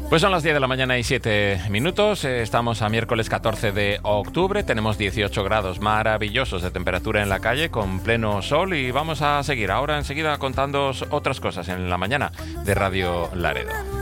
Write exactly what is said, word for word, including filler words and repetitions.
Pues son las diez de la mañana y siete minutos, estamos a miércoles catorce de octubre, tenemos dieciocho grados maravillosos de temperatura en la calle con pleno sol y vamos a seguir ahora enseguida contándoos otras cosas en la mañana de Radio Laredo.